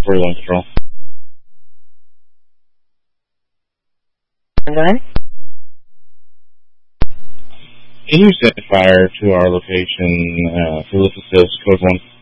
41 Control. Go ahead. Can you set fire to our location for Little Hills, Code 1?